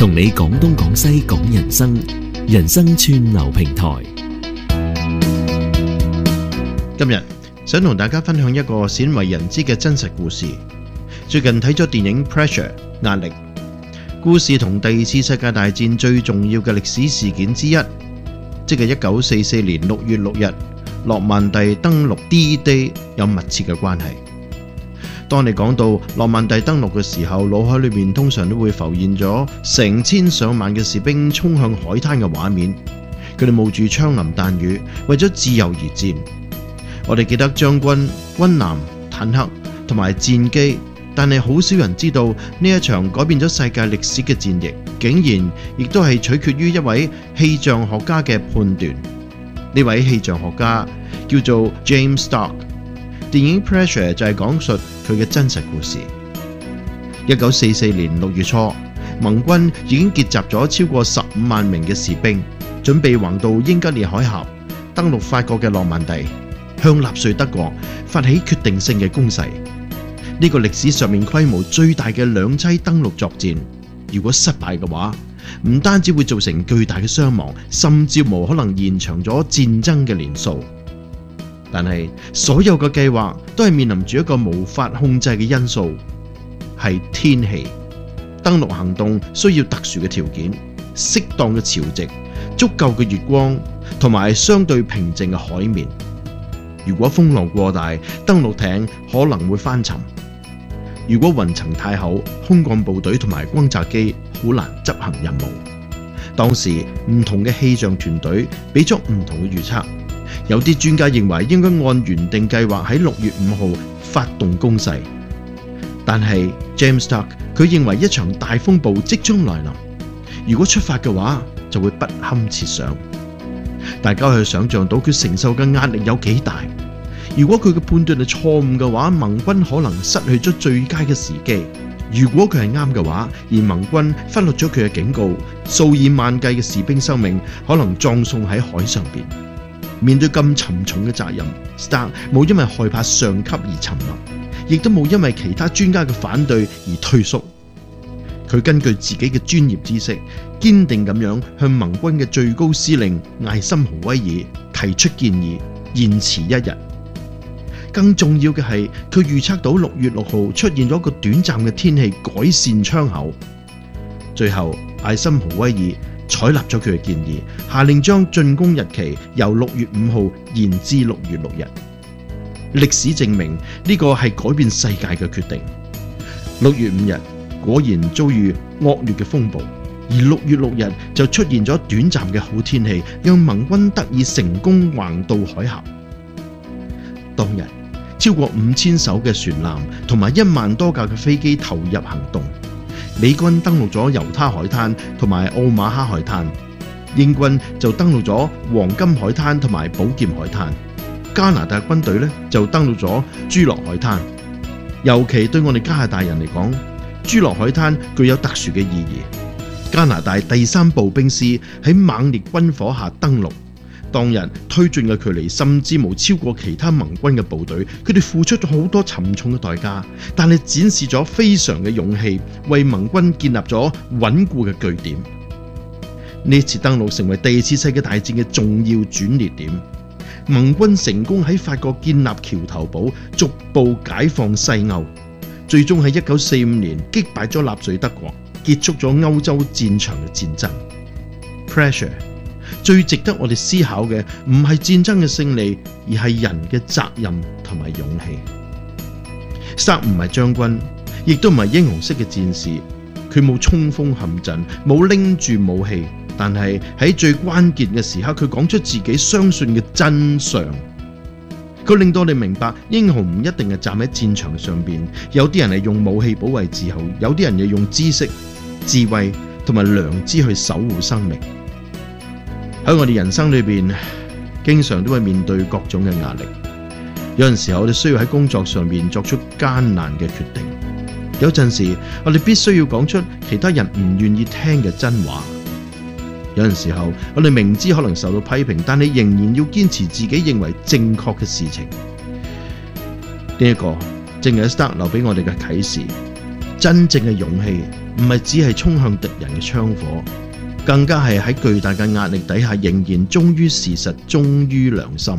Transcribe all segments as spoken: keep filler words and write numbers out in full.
同你講東講西講人生，人生串流平台。 今日想同大家分享一個鮮為人知嘅真實故事。最近睇咗電影《Pressure》壓力，故事同第二次世界大戰最重要嘅歷史事件之一，即係一九四四年六月六日諾曼第登陸 D-Day 有密切嘅關係。當你講到諾曼第登陸嘅時候，腦海裏面通常都會浮現咗成千上萬嘅士兵衝向海灘嘅畫面，佢哋冒住槍林彈雨，為咗自由而戰。我哋記得將軍、軍艦、坦克同埋戰機，但係好少人知道呢一場改變咗世界歷史嘅戰役，竟然亦都係取決於一位氣象學家嘅判斷。呢位氣象學家叫做 James Stark。電影《Pressure》就係講述佢嘅真實故事。一九四四年六月初，盟軍已經結集咗超過十五萬名嘅士兵，準備橫渡英吉利海峽，登陸法國嘅諾曼第，向納粹德國發起決定性嘅攻勢。呢個歷史上面規模最大嘅兩棲登陸作戰，如果失敗嘅話，唔單止會造成巨大嘅傷亡，甚至無可能延長咗戰爭嘅年數。但係所有嘅計劃都係面臨住一個無法控制嘅因素，係天氣。登陸行動需要特殊嘅條件，適當嘅潮汐、足夠嘅月光同埋相對平靜嘅海面。如果風浪過大，登陸艇可能會翻沉；如果雲層太厚，空降部隊同埋轟炸機好難執行任務。當時唔同嘅氣象團隊俾咗唔同嘅預測。有啲專家認為應該按原定計劃喺六月五號發動攻勢，但係 James Stark 佢認為一場大風暴即將來臨，如果出發嘅話就會不堪設想。大家可以想象到佢承受嘅壓力有幾大。如果佢嘅判斷係錯誤嘅話，盟軍可能失去咗最佳嘅時機；如果佢係啱嘅話，而盟軍忽略咗佢嘅警告，數以萬計嘅士兵生命可能葬送喺海上邊。面對咁沉重嘅責任， Stark 冇因為害怕上級而沉默，亦都冇因為其他專家嘅反對而退縮。佢根據自己嘅專業知識，堅定咁樣向盟軍嘅最高司令艾森豪威爾提出建議，延遲一日。更重要嘅係，佢預測到六月六號出現咗一個短暫嘅天氣改善窗口。最後，艾森豪威爾採納咗佢嘅建議，下令將進攻日期由六月五號延至六月六日。歷史證明呢個係改變世界嘅決定。六月五日果然遭遇惡劣嘅風暴，而六月六日就出現咗短暫嘅好天氣，讓盟軍得以成功橫渡海峽。當日超過五千艘嘅船艦同埋一萬多架嘅飛機投入行動。美軍登陸咗猶他海灘同埋奧馬哈海灘，英軍就登陸咗黃金海灘同埋寶劍海灘，加拿大軍隊咧就登陸咗朱諾海灘。尤其對我哋加拿大人嚟講，朱諾海灘具有特殊嘅意義。加拿大第三步兵師喺猛烈軍火下登陸，當日推進嘅距離甚至冇超過其他盟軍嘅部隊，佢哋付出咗好多沉重嘅代價，但係展示咗非常嘅勇氣，為盟軍建立咗穩固嘅據點。呢次登陸成為第二次世界大戰嘅重要轉捩點，盟軍成功喺法國建立橋頭堡，逐步解放西歐，最終喺一九四五年擊敗咗納粹德國，結束咗歐洲戰場嘅戰爭。Pressure最值得我哋思考嘅唔係戰爭嘅勝利，而係人嘅責任同埋勇氣。Stark唔係將軍，亦都唔係英雄式嘅戰士，佢冇衝鋒陷陣，冇拎住武器，但係喺最關鍵嘅時刻，佢講出自己相信嘅真相。佢令到你明白，英雄唔一定係站喺戰場上邊，有啲人係用武器保衛自由，有啲人又用知識、智慧同埋良知去守護生命。喺我哋人生裏邊，經常都會面對各種嘅壓力。有陣時候我哋需要喺工作上面作出艱難嘅決定，有陣時我哋必須要講出其他人唔願意聽嘅真話。有陣時候我哋明知可能受到批評，但你仍然要堅持自己認為正確嘅事情。呢一個正係 Stark 留俾我哋嘅啟示。 真正嘅勇氣唔係只係衝向敵人嘅槍火，更加係喺巨大嘅壓力底下仍然忠於事實、忠於良心。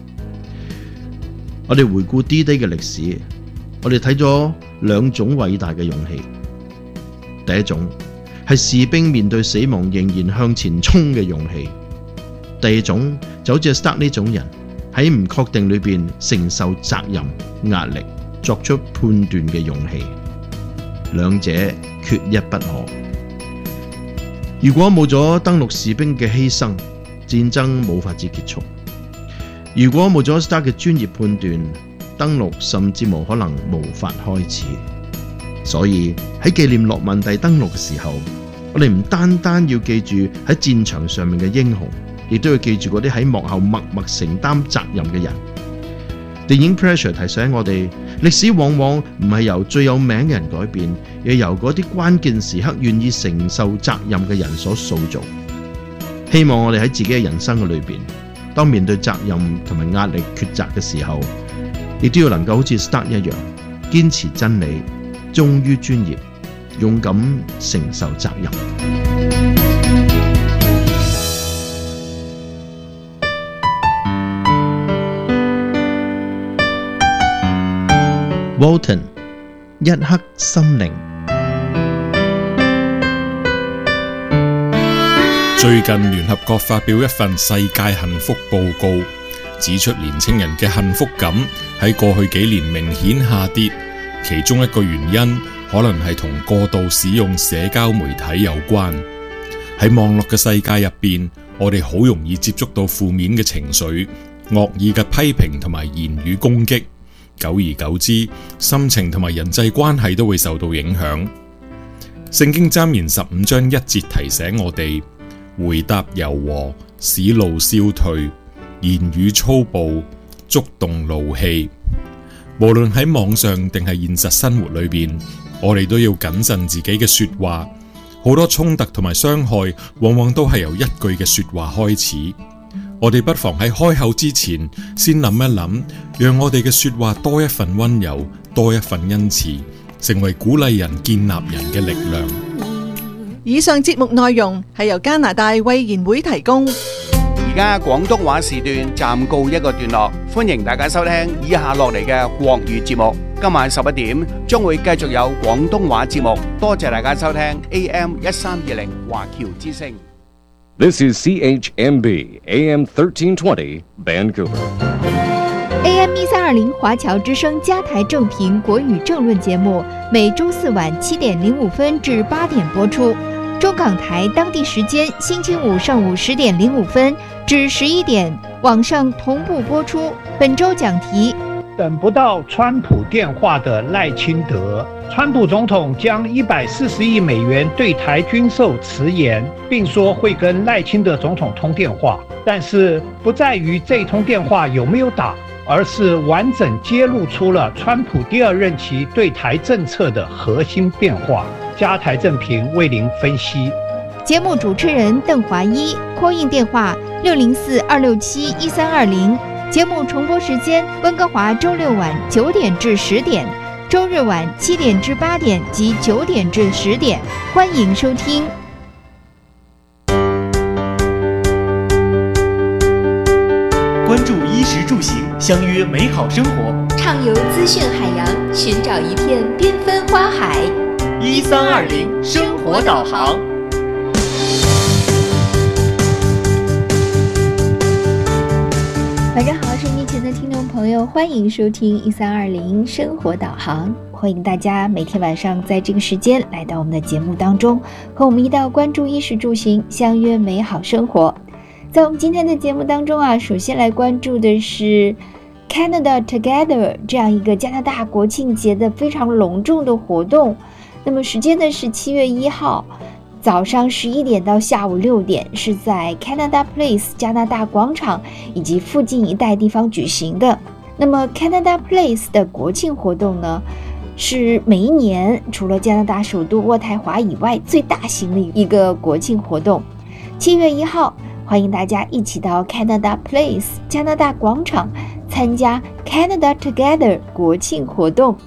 我哋回顧 D-Day 嘅歷史，我哋睇咗兩種偉大嘅勇氣。第一種係士兵面對死亡仍然向前衝嘅勇氣，第二種就好似 Stark 呢種人喺唔確定裏邊承受責任、壓力，作出判斷嘅勇氣。兩者缺一不可。如果冇咗登陸士兵嘅犧牲，戰爭冇法子結束；如果冇咗 Stark 嘅專業判斷，登陸甚至無可能無法開始。所以喺紀念諾曼第登陸嘅時候，我哋唔單單要記住喺戰場上面嘅英雄，亦都要記住嗰啲喺幕後默默承擔責任嘅人。電影 Pressure 提醒我哋，歷史往往唔係由最有名嘅人改變，而係由嗰啲關鍵時刻願意承受責任嘅人所塑造。希望我哋喺自己嘅人生嘅裏邊，當面對責任同埋壓力抉擇嘅時候，亦都要能夠好似 Stark 一樣，堅持真理，忠於專業，勇敢承受責任。Walton 一刻心靈。 最近聯合國發表一份世界幸福報告，指出年輕人嘅幸福感喺過去幾年明顯下跌，其中一個原因可能係同過度使用社交媒體有關。喺網絡嘅世界入邊，我哋好容易接觸到負面嘅情緒、惡意嘅批評同埋言語攻擊。久而久之，心情同埋人際關係都會受到影響。聖經箴言十五章一節提醒我哋：回答柔和，使怒消退；言語粗暴，觸動怒氣。無論喺網上定係現實生活裏邊，我哋都要謹慎自己嘅說話。好多衝突同埋傷害，往往都係由一句嘅說話開始。我哋不妨喺開口之前，先諗一諗，讓我哋嘅說話多一份溫柔，多一份恩慈，成為鼓勵人、建立人嘅力量。 以上節目內容係由加拿大衛言會提供。 而家廣東話時段暫告一個段落，歡迎大家收聽以下落嚟嘅國語節目。今晚十一點將會繼續有廣東話節目，多謝大家收聽 A M 一三二零華僑之聲。 This is C H M B A M thirteen twenty Vancouver。 A M 一三二零華僑之聲加台正頻國語政論節目，每周四晚七點零五分至八點播出。中港台當地時間星期五上午十點零五分至十一點，網上同步播出。本周講題： 等不到川普電話的賴清德。川普總統將一百四十億美元對台軍售遲延，並說會跟賴清德總統通電話，但是不在於這通電話有沒有打，而是完整揭露出了川普第二任期對台政策的核心變化。加台正評為您分析。 節目主持人鄧華一 call in 電話六零四二六七一三二零。節目重播時間：溫哥華周六晚九點至十點，周日晚七點至八點及九點至十點。歡迎收聽。 關注衣食住行，相約美好生活。 暢遊資訊海洋，尋找一片繽紛花海。 一三二零生活導航。 晚上好，收音機前的聽眾朋友，歡迎收聽一三二零生活導航。歡迎大家每天晚上在這個時間來到我們的節目當中，和我們一道關注衣食住行，相約美好生活。在我們今天的節目當中啊，首先來關注的是 Canada Together 這樣一個加拿大國慶節的非常隆重的活動。那麼時間呢是七月一號早上十一點到下午六點，是在 Canada Place 加拿大廣場以及附近一帶地方舉行的。那麼 Canada Place 的國慶活動呢，是每一年除了加拿大首都渥太華以外最大型的一個國慶活動。七月一號，歡迎大家一起到 Canada Place 加拿大廣場參加 Canada Together 國慶活動。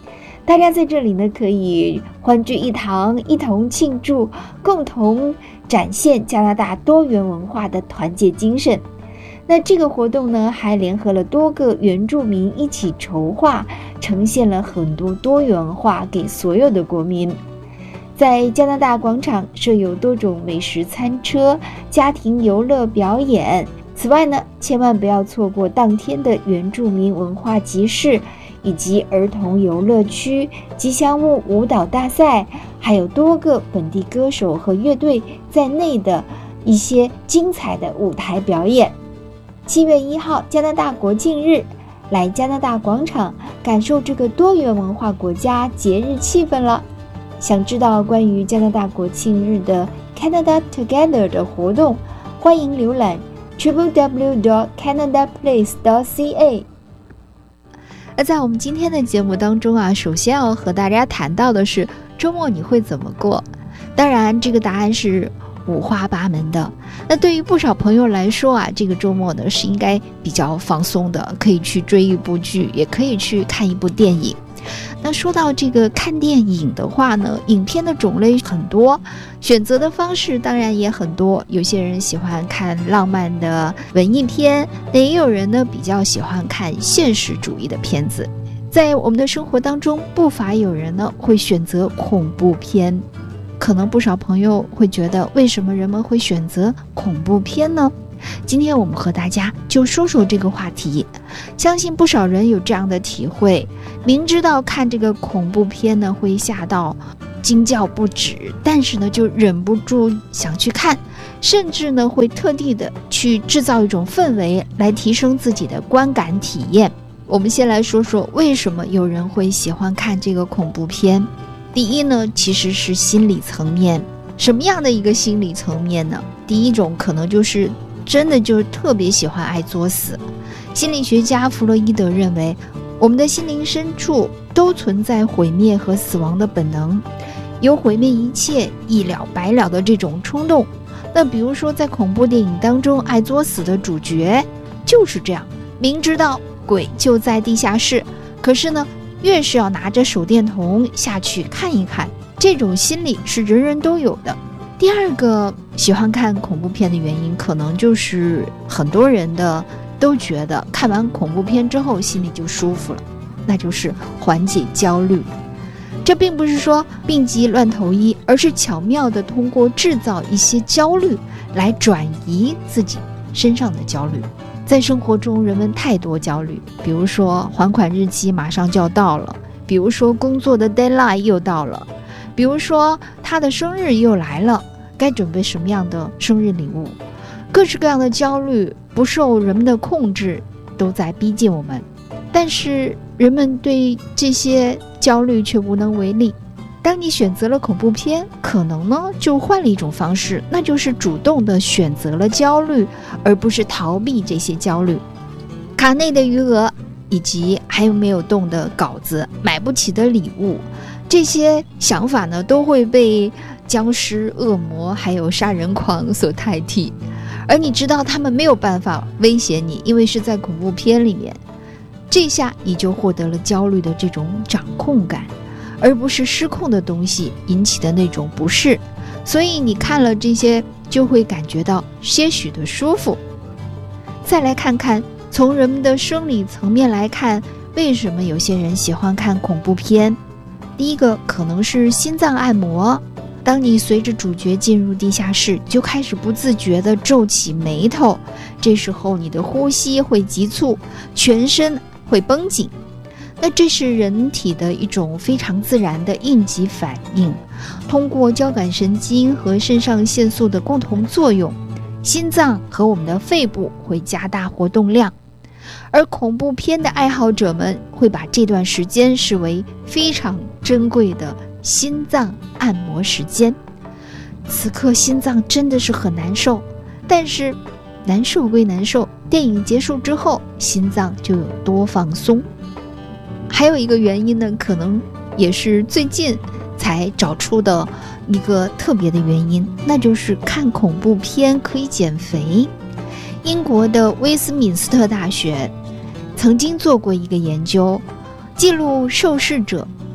大家在这里呢可以欢聚一堂，一同庆祝，共同展现加拿大多元文化的团结精神。那这个活动呢，还联合了多个原住民一起筹划，呈现了很多多元文化给所有的国民。在加拿大广场设有多种美食餐车、家庭游乐表演。此外呢，千万不要错过当天的原住民文化集市，以及儿童游乐区、吉祥物舞蹈大赛，还有多个本地歌手和乐队在内的一些精彩的舞台表演。七月一号，加拿大国庆日，来加拿大广场感受这个多元文化国家节日气氛了。想知道关于加拿大国庆日的 Canada Together 的活动，欢迎浏览 double-u double-u double-u dot canada place dot c a。 而在我们今天的节目当中啊，首先要和大家谈到的是周末你会怎么过。当然这个答案是五花八门的。那对于不少朋友来说啊，这个周末呢是应该比较放松的，可以去追一部剧，也可以去看一部电影。那说到这个看电影的话呢，影片的种类很多，选择的方式当然也很多。有些人喜欢看浪漫的文艺片，那也有人呢比较喜欢看现实主义的片子。在我们的生活当中，不乏有人呢会选择恐怖片。可能不少朋友会觉得，为什么人们会选择恐怖片呢？今天我们和大家就说说这个话题。相信不少人有这样的体会，明知道看这个恐怖片呢会吓到惊叫不止，但是呢就忍不住想去看，甚至呢会特地的去制造一种氛围来提升自己的观感体验。我们先来说说为什么有人会喜欢看这个恐怖片。第一呢，其实是心理层面。什么样的一个心理层面呢？第一种可能就是真的就是特别喜欢爱作死。心理学家弗洛伊德认为，我们的心灵深处都存在毁灭和死亡的本能，有毁灭一切一了百了的这种冲动。那比如说在恐怖电影当中，爱作死的主角就是这样，明知道鬼就在地下室，可是呢越是要拿着手电筒下去看一看，这种心理是人人都有的。第二个喜欢看恐怖片的原因，可能就是很多人的都觉得看完恐怖片之后心里就舒服了，那就是缓解焦虑。这并不是说病急乱投医，而是巧妙地通过制造一些焦虑来转移自己身上的焦虑。在生活中人们太多焦虑，比如说还款日期马上就要到了，比如说工作的 deadline 又到了，比如说他的生日又来了，该准备什么样的生日礼物。各式各样的焦虑不受人们的控制，都在逼近我们，但是人们对这些焦虑却无能为力。当你选择了恐怖片，可能呢就换了一种方式，那就是主动的选择了焦虑，而不是逃避这些焦虑。卡内的余额，以及还有没有动的稿子，买不起的礼物，这些想法呢都会被僵尸、恶魔还有杀人狂所代替。而你知道他们没有办法威胁你，因为是在恐怖片里面，这下你就获得了焦虑的这种掌控感，而不是失控的东西引起的那种不适。所以你看了这些就会感觉到些许的舒服。再来看看从人们的生理层面来看，为什么有些人喜欢看恐怖片。第一个可能是心脏按摩，当你随着主角进入地下室，就开始不自觉地皱起眉头，这时候你的呼吸会急促，全身会绷紧。那这是人体的一种非常自然的应急反应，通过交感神经和肾上腺素的共同作用，心脏和我们的肺部会加大活动量。而恐怖片的爱好者们会把这段时间视为非常珍贵的心脏按摩时间。此刻心脏真的是很难受，但是难受归难受，电影结束之后心脏就有多放松。还有一个原因呢，可能也是最近才找出的一个特别的原因，那就是看恐怖片可以减肥。英国的威斯敏斯特大学曾经做过一个研究，记录受试者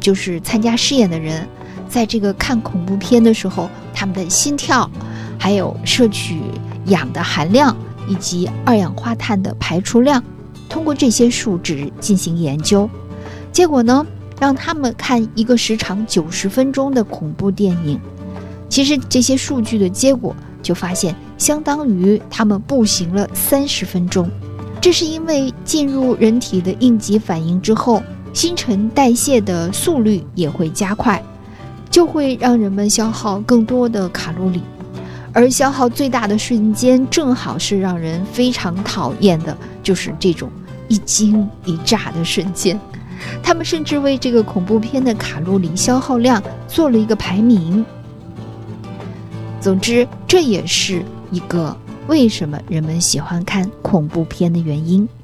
就是参加试验的人，在这个看恐怖片的时候，他们的心跳，还有摄取氧的含量，以及二氧化碳的排出量，通过这些数值进行研究。结果呢，让他们看一个时长九十分钟的恐怖电影，其实这些数据的结果就发现，相当于他们步行了三十分钟。这是因为进入人体的应急反应之后，新陈代谢的速率也会加快，就会让人们消耗更多的卡路里，而消耗最大的瞬间正好是让人非常讨厌的，就是这种一惊一乍的瞬间。他们甚至为这个恐怖片的卡路里消耗量做了一个排名。总之，这也是一个为什么人们喜欢看恐怖片的原因。